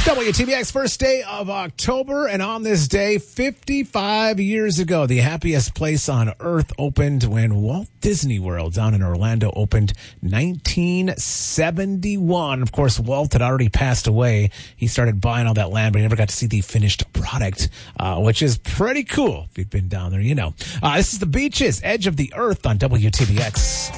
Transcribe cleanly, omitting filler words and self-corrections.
WTBX, first day of October, and on this day, 55 years ago, the happiest place on earth opened when Walt Disney World down in Orlando opened 1971. Of course, Walt had already passed away. He started buying all that land, but he never got to see the finished product, which is pretty cool. If you've been down there, you know. This is The Beaches, Edge of the Earth on WTBX.